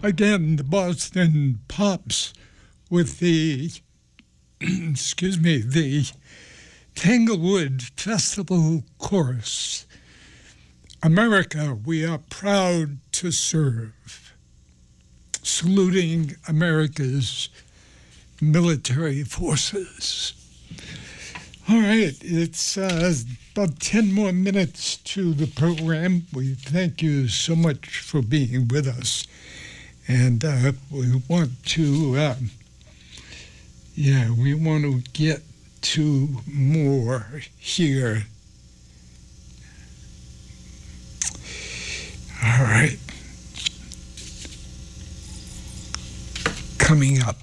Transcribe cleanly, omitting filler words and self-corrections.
again, the Boston Pops with the, excuse me, the Tanglewood Festival Chorus. America, we are proud to serve. Saluting America's military forces. All right, it's about 10 more minutes to the program. We thank you so much for being with us. And we want to, we want to get to more here. All right. Coming up.